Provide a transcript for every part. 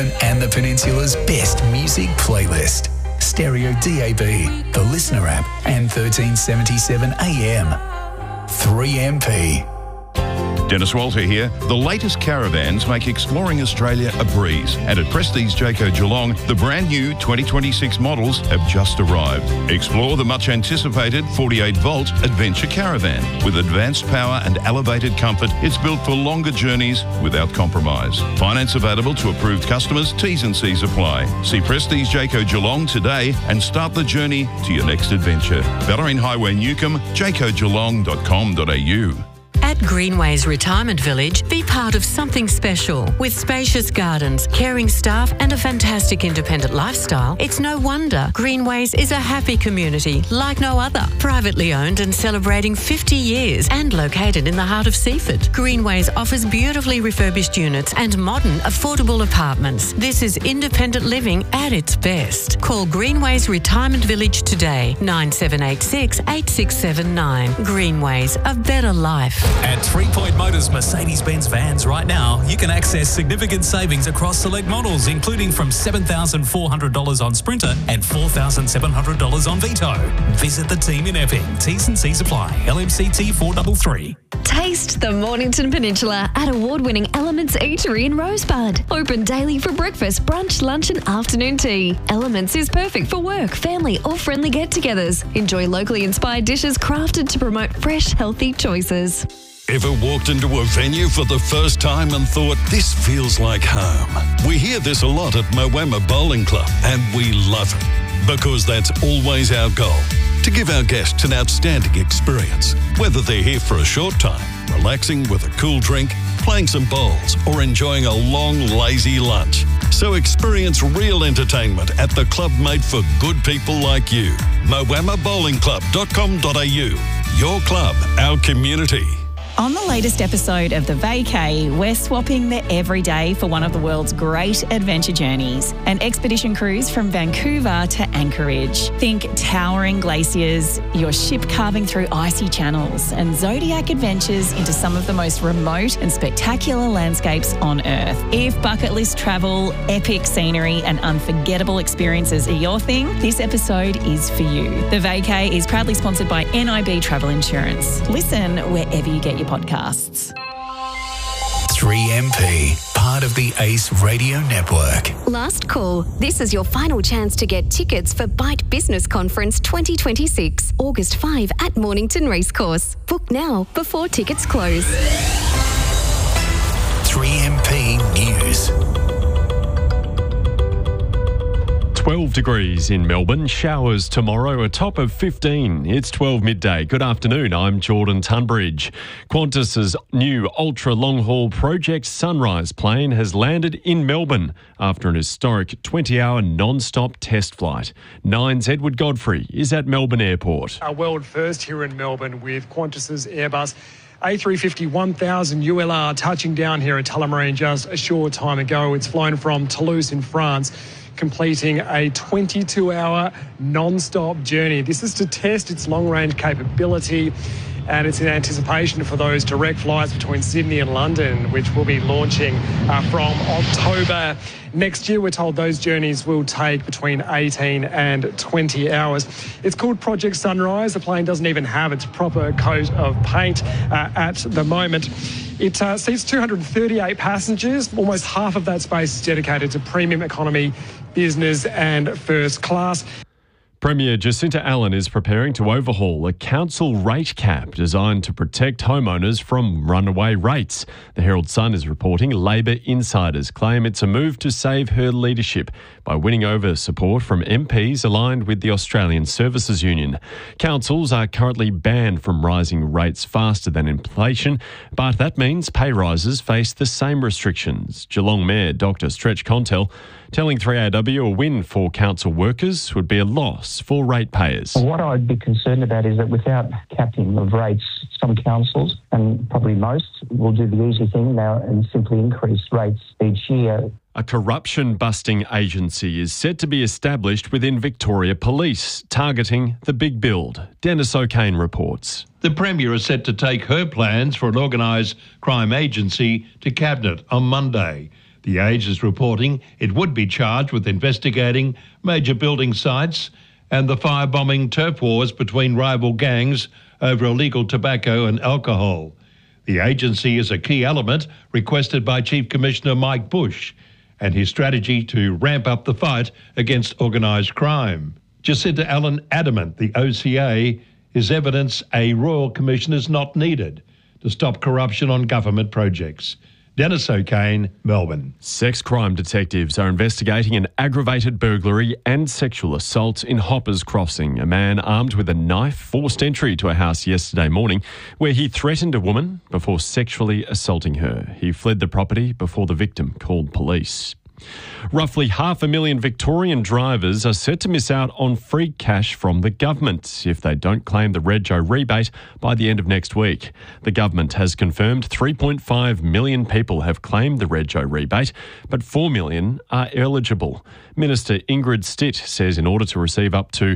and the Peninsula's best music playlist. Stereo DAB, the Listener app, and 1377 AM. 3MP. Dennis Walter here. The latest caravans make exploring Australia a breeze. And at Prestige Jayco Geelong, the brand new 2026 models have just arrived. Explore the much anticipated 48-volt Adventure Caravan. With advanced power and elevated comfort, it's built for longer journeys without compromise. Finance available to approved customers. T's and C's apply. See Prestige Jayco Geelong today and start the journey to your next adventure. Bellarine Highway, Newcomb, jaycogeelong.com.au. At Greenways Retirement Village, be part of something special. With spacious gardens, caring staff and a fantastic independent lifestyle, it's no wonder Greenways is a happy community like no other. Privately owned and celebrating 50 years and located in the heart of Seaford. Greenways offers beautifully refurbished units and modern, affordable apartments. This is independent living at its best. Call Greenways Retirement Village today, 9786 8679. Greenways, a better life. At 3 Point Motors Mercedes-Benz vans right now, you can access significant savings across select models, including from $7,400 on Sprinter and $4,700 on Vito. Visit the team in Epping. T's and C's apply. LMCT 433. Taste the Mornington Peninsula at award-winning Elements Eatery in Rosebud. Open daily for breakfast, brunch, lunch and afternoon tea. Elements is perfect for work, family or friendly get-togethers. Enjoy locally inspired dishes crafted to promote fresh, healthy choices. Ever walked into a venue for the first time and thought, this feels like home? We hear this a lot at Moama Bowling Club, and we love it because that's always our goal, to give our guests an outstanding experience, whether they're here for a short time, relaxing with a cool drink, playing some bowls, or enjoying a long, lazy lunch. So experience real entertainment at the club made for good people like you. moamabowlingclub.com.au. Your club, our community. On the latest episode of The Vacay, we're swapping the everyday for one of the world's great adventure journeys. An expedition cruise from Vancouver to Anchorage. Think towering glaciers, your ship carving through icy channels, and zodiac adventures into some of the most remote and spectacular landscapes on Earth. If bucket list travel, epic scenery, and unforgettable experiences are your thing, this episode is for you. The Vacay is proudly sponsored by NIB Travel Insurance. Listen wherever you get your podcasts. 3MP, part of the Ace Radio Network. Last call. This is your final chance to get tickets for Byte Business Conference 2026, August 5 at Mornington Racecourse. Book now before tickets close. 3MP News. 12 degrees in Melbourne. Showers tomorrow, a top of 15. It's 12 midday. Good afternoon. I'm Jordan Tunbridge. Qantas's new ultra long-haul Project Sunrise plane has landed in Melbourne after an historic 20-hour non-stop test flight. Nine's Edward Godfrey is at Melbourne Airport. A world first here in Melbourne with Qantas's Airbus A350-1000 ULR touching down here at Tullamarine just a short time ago. It's flown from Toulouse in France, completing a 22-hour non-stop journey. This is to test its long-range capability, and it's in anticipation for those direct flights between Sydney and London, which will be launching from October next year. We're told those journeys will take between 18 and 20 hours. It's called Project Sunrise. The plane doesn't even have its proper coat of paint at the moment. It seats 238 passengers. Almost half of that space is dedicated to premium economy, business and first class. Premier Jacinta Allen is preparing to overhaul a council rate cap designed to protect homeowners from runaway rates. The Herald Sun is reporting Labor insiders claim it's a move to save her leadership by winning over support from MPs aligned with the Australian Services Union. Councils are currently banned from rising rates faster than inflation, but that means pay rises face the same restrictions. Geelong Mayor Dr. Stretch Contel telling 3AW a win for council workers would be a loss for ratepayers. What I'd be concerned about is that without capping of rates, some councils, and probably most, will do the easy thing now and simply increase rates each year. A corruption-busting agency is set to be established within Victoria Police, targeting the big build. Dennis O'Kane reports. The Premier is set to take her plans for an organised crime agency to Cabinet on Monday. The Age is reporting it would be charged with investigating major building sites and the firebombing turf wars between rival gangs over illegal tobacco and alcohol. The agency is a key element requested by Chief Commissioner Mike Bush and his strategy to ramp up the fight against organised crime. Jacinta Allen adamant the OCA is evidence a Royal Commission is not needed to stop corruption on government projects. Dennis O'Kane, Melbourne. Sex crime detectives are investigating an aggravated burglary and sexual assault in Hoppers Crossing. A man armed with a knife forced entry to a house yesterday morning where he threatened a woman before sexually assaulting her. He fled the property before the victim called police. Roughly 500,000 Victorian drivers are set to miss out on free cash from the government if they don't claim the Rego rebate by the end of next week. The government has confirmed 3.5 million people have claimed the Rego rebate, but 4 million are eligible. Minister Ingrid Stitt says in order to receive up to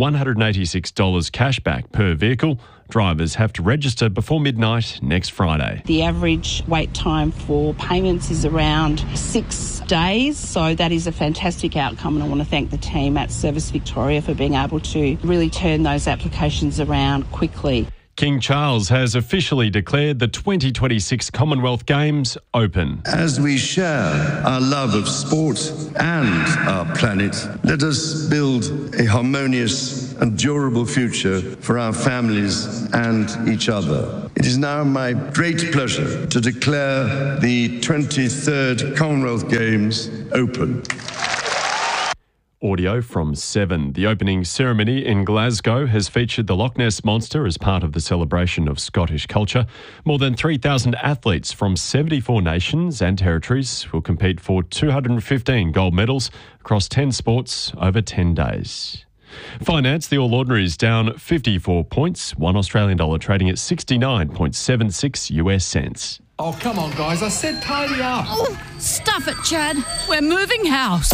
$186 cash back per vehicle, drivers have to register before midnight next Friday. The average wait time for payments is around 6 days, so that is a fantastic outcome, and I want to thank the team at Service Victoria for being able to really turn those applications around quickly. King Charles has officially declared the 2026 Commonwealth Games open. As we share our love of sport and our planet, let us build a harmonious and durable future for our families and each other. It is now my great pleasure to declare the 23rd Commonwealth Games open. Audio from 7. The opening ceremony in Glasgow has featured the Loch Ness Monster as part of the celebration of Scottish culture. More than 3,000 athletes from 74 nations and territories will compete for 215 gold medals across 10 sports over 10 days. Finance, the All Ordinaries down 54 points, $1 Australian dollar trading at 69.76 US cents. Oh, come on, guys. I said tidy up. Oh, stuff it, Chad. We're moving house.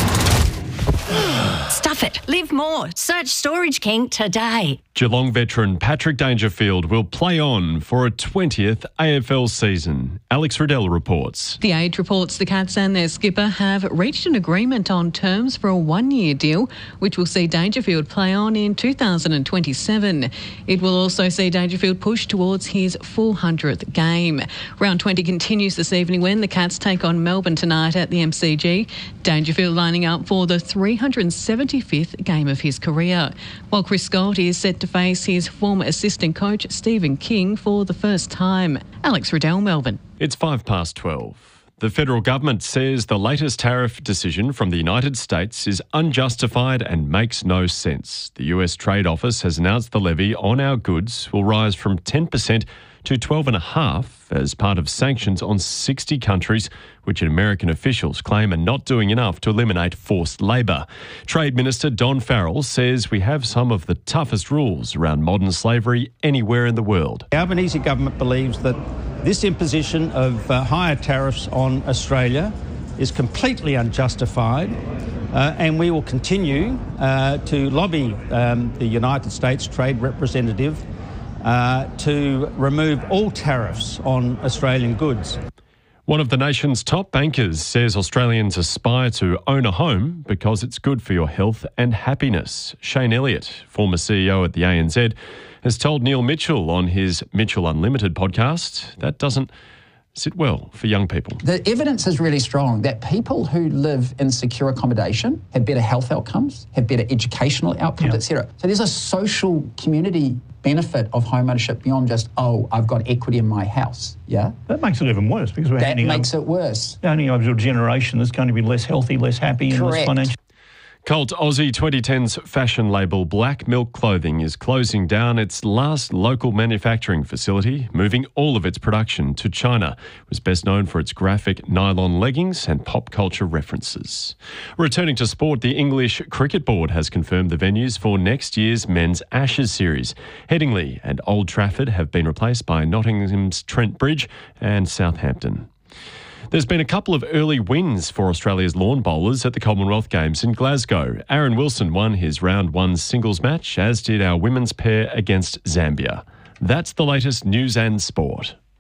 Stuff it. Live more. Search Storage King today. Geelong veteran Patrick Dangerfield will play on for a 20th AFL season. Alex Riddell reports. The Age reports the Cats and their skipper have reached an agreement on terms for a one-year deal, which will see Dangerfield play on in 2027. It will also see Dangerfield push towards his 400th game. Round 20 continues this evening when the Cats take on Melbourne tonight at the MCG. Dangerfield lining up for the 375th game of his career, while Chris Scott is set to face his former assistant coach Stephen King for the first time. Alex Riddell, Melbourne. It's 12:05. The federal government says the latest tariff decision from the United States is unjustified and makes no sense. The US Trade Office has announced the levy on our goods will rise from 10% to 12.5% as part of sanctions on 60 countries, which American officials claim are not doing enough to eliminate forced labour. Trade Minister Don Farrell says we have some of the toughest rules around modern slavery anywhere in the world. The Albanese government believes that this imposition of higher tariffs on Australia is completely unjustified, and we will continue to lobby the United States Trade Representative to remove all tariffs on Australian goods. One of the nation's top bankers says Australians aspire to own a home because it's good for your health and happiness. Shane Elliott, former CEO at the ANZ, has told Neil Mitchell on his Mitchell Unlimited podcast that doesn't sit well for young people. The evidence is really strong that people who live in secure accommodation have better health outcomes, have better educational outcomes, etc. So there's a social community benefit of home ownership beyond just, oh, I've got equity in my house, yeah? That makes it even worse because that makes it worse. The only over a generation that's going to be less healthy, less happy, and less financial. Cult Aussie 2010's fashion label Black Milk Clothing is closing down its last local manufacturing facility, moving all of its production to China. It was best known for its graphic nylon leggings and pop culture references. Returning to sport, the English Cricket Board has confirmed the venues for next year's Men's Ashes series. Headingley and Old Trafford have been replaced by Nottingham's Trent Bridge and Southampton. There's been a couple of early wins for Australia's lawn bowlers at the Commonwealth Games in Glasgow. Aaron Wilson won his round one singles match, as did our women's pair against Zambia. That's the latest news and sport.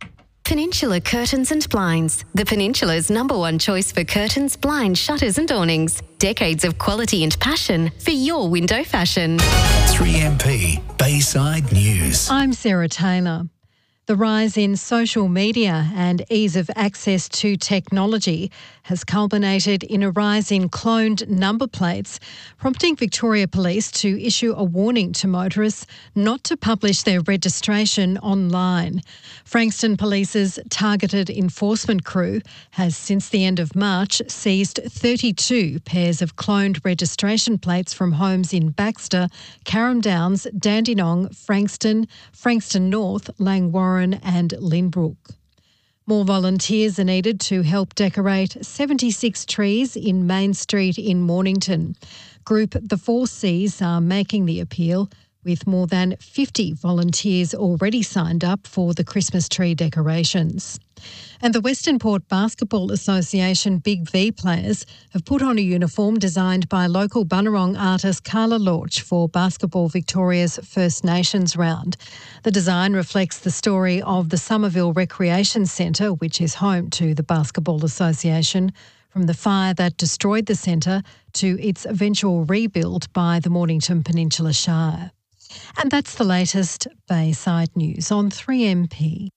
Peninsula Curtains and Blinds, the Peninsula's #1 choice for curtains, blinds, shutters and awnings. Decades of quality and passion for your window fashion. 3MP Bayside News. I'm Sarah Taylor. The rise in social media and ease of access to technology has culminated in a rise in cloned number plates, prompting Victoria Police to issue a warning to motorists not to publish their registration online. Frankston Police's targeted enforcement crew has, since the end of March, seized 32 pairs of cloned registration plates from homes in Baxter, Carrum Downs, Dandenong, Frankston, Frankston North, Langwarrin and Lynbrook. More volunteers are needed to help decorate 76 trees in Main Street in Mornington. Group The 4 Cs are making the appeal, with more than 50 volunteers already signed up for the Christmas tree decorations. And the Western Port Basketball Association Big V players have put on a uniform designed by local Bunurong artist Carla Lorch for Basketball Victoria's First Nations round. The design reflects the story of the Somerville Recreation Centre, which is home to the Basketball Association, from the fire that destroyed the centre to its eventual rebuild by the Mornington Peninsula Shire. And that's the latest Bayside News on 3MP.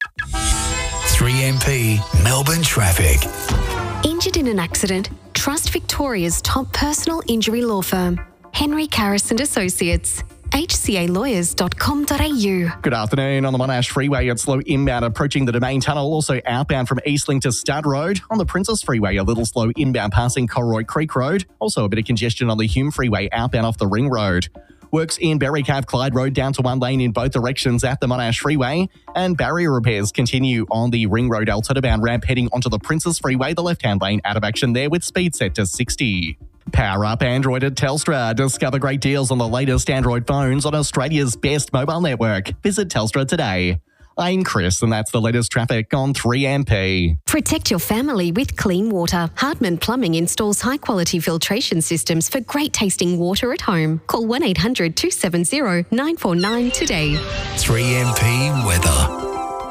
3MP Melbourne Traffic. Injured in an accident? Trust Victoria's top personal injury law firm, Henry Karras and Associates. hcalawyers.com.au. Good afternoon. On the Monash Freeway, it's slow inbound approaching the Domain Tunnel, also outbound from Eastlink to Stud Road. On the Princess Freeway, a little slow inbound passing Colroy Creek Road. Also a bit of congestion on the Hume Freeway outbound off the Ring Road. Works in Berry Cave Clyde Road down to one lane in both directions at the Monash Freeway. And barrier repairs continue on the Ring Road Altona-bound ramp heading onto the Princess Freeway, the left-hand lane out of action there with speed set to 60. Power up Android at Telstra. Discover great deals on the latest Android phones on Australia's best mobile network. Visit Telstra today. I'm Chris, and that's the latest traffic on 3MP. Protect your family with clean water. Hartman Plumbing installs high-quality filtration systems for great-tasting water at home. Call 1-800-270-949 today. 3MP Weather.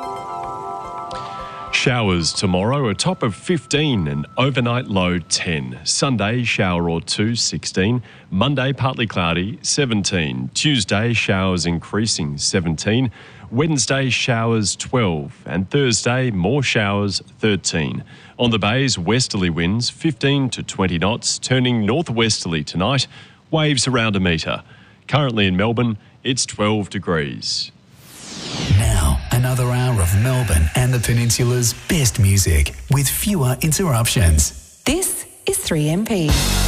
Showers tomorrow, a top of 15 and overnight low 10. Sunday, shower or two, 16. Monday, partly cloudy, 17. Tuesday, showers increasing, 17. Wednesday, showers 12. And Thursday, more showers, 13. On the bays, westerly winds 15 to 20 knots, turning northwesterly tonight, waves around a metre. Currently in Melbourne, it's 12 degrees. Now, another hour of Melbourne and the Peninsula's best music with fewer interruptions. This is 3MP.